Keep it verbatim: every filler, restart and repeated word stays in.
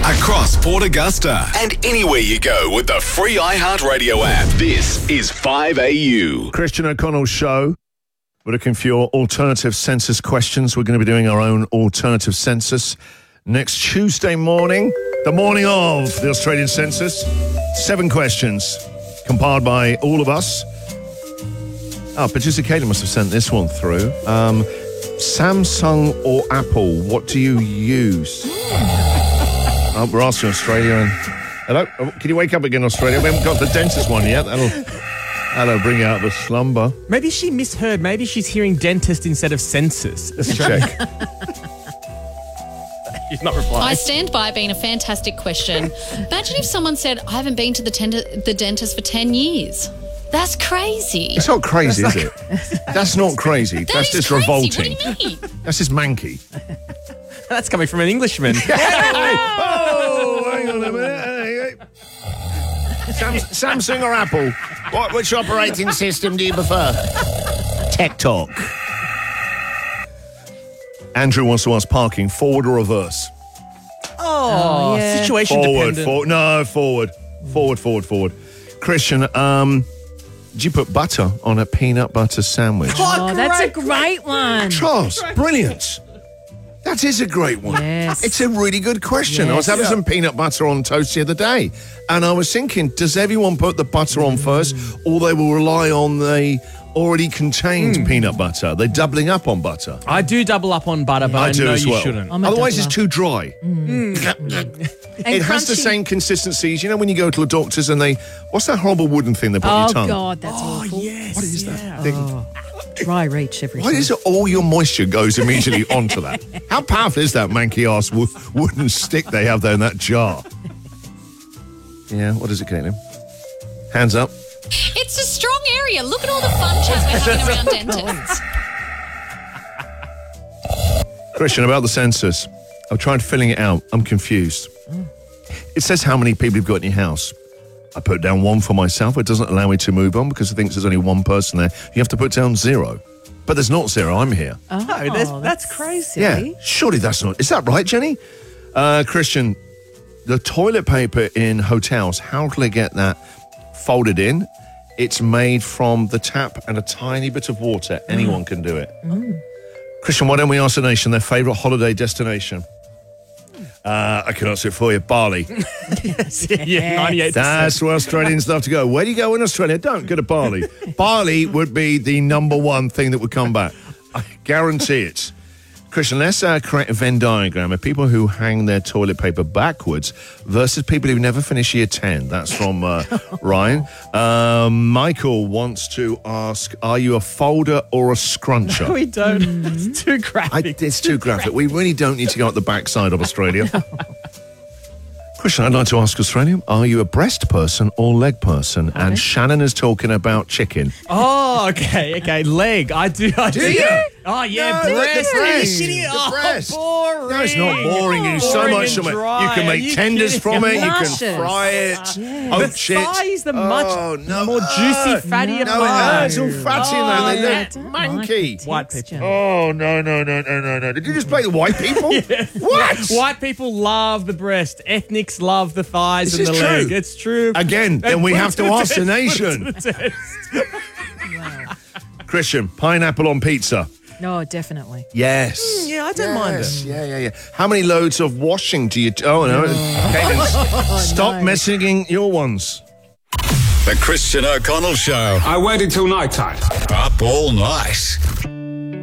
across Port Augusta and anywhere you go with the free iHeartRadio app. This is five A U. Christian O'Connell Show. We're looking for your alternative census questions. We're going to be doing our own alternative census next Tuesday morning, the morning of the Australian census. Seven questions compiled by all of us. Oh, producer Katie must have sent this one through. Um, Samsung or Apple, what do you use? Oh, we're asking Australia. And hello? Oh, can you wake up again, Australia? We haven't got the dentist one yet. That'll, that'll bring you out of a slumber. Maybe she misheard. Maybe she's hearing dentist instead of census. Let's check. She's not replying. I stand by it being a fantastic question. Imagine if someone said, I haven't been to the, ten- the dentist for ten years. That's crazy. It's not crazy, is it? That's not crazy. That That's is just crazy. revolting. What do you mean? That's just manky. That's coming from an Englishman. Oh, hang on a minute. Hey, hey. Sam- Samsung or Apple? What, which operating system do you prefer? Tech Talk. Andrew wants to ask parking, forward or reverse? Oh, yeah. situation Forward, dependent. forward. No, forward. Forward, forward, forward. Christian, um, did you put butter on a peanut butter sandwich? Oh, that's a great one. Charles, brilliant. That is a great one. Yes. It's a really good question. I was Yes. having some peanut butter on toast the other day, and I was thinking, does everyone put the butter on first, or they will rely on the already contained Mm. peanut butter? They're doubling up on butter. I do double up on butter, but I, I do know as you well. shouldn't. I'm a Otherwise, doubler. it's too dry. And It has the crunchy. same consistencies. You know when you go to the doctors and they, what's that horrible wooden thing they put on Oh, your tongue? God, that's awful. yes. What is that thing? Dry reach everything. Why is it all your moisture goes immediately onto that? How powerful is that manky ass wo- wooden stick they have there in that jar? Yeah, what is it, Caitlin? Hands up. It's a strong area. Look at all the fun chat we're having around dentists. Christian, about the census. I've tried filling it out. I'm confused. It says how many people you've got in your house. I put down one for myself. It doesn't allow me to move on because it thinks there's only one person there. You have to put down zero. But there's not zero. I'm here. Oh, No, that's, that's crazy. Yeah, surely that's not... Is that right, Jenny? Uh, Christian, the toilet paper in hotels, how do they get that folded in? It's made from the tap and a tiny bit of water. Anyone can do it. Christian, why don't we ask the nation their favourite holiday destination? Uh, I can answer it for you. Bali. yeah, ninety-eight percent. That's where Australians love to go. Where do you go in Australia? Don't go to Bali. Bali would be the number one thing that would come back. I guarantee it. Christian, let's uh, create a Venn diagram of people who hang their toilet paper backwards versus people who never finish year ten. That's from uh, Ryan. Um, Michael wants to ask, are you a folder or a scruncher? We don't. It's too I, graphic. it's too graphic. We really don't need to go up the backside of Australia. Christian, I'd like to ask Australia, are you a breast person or leg person? Okay. And Shannon is talking about chicken. Oh, okay, okay. Leg. I do. I do. you? Oh, yeah. No, the breast. breast. Are you shitting? The Oh, breast. boring. No, it's not boring. You so Boring much and from it. dry. You can Are make you tenders kidding? from it. You Luscious. can fry it. Yeah. The Oat it. thigh is the much Oh, no. more juicy, fattier No, part. it's all fatty in there. Oh, They I look don't like manky. the White texture. people. Oh, no, no, no, no, no, no. Did you just play the white people? What? White people love the breast. Ethnics love the thighs This and the is true. leg. It's true. Again, then we Put have it to the ask the test, put it nation. to the test. Christian, pineapple on pizza. No, definitely. Yes. Yeah, I don't mind Yes. it. Yeah, yeah, yeah. How many loads of washing do you... T- oh, no. Cadence, stop no. messaging your ones. The Christian O'Connell Show. I waited till night time. Up all night.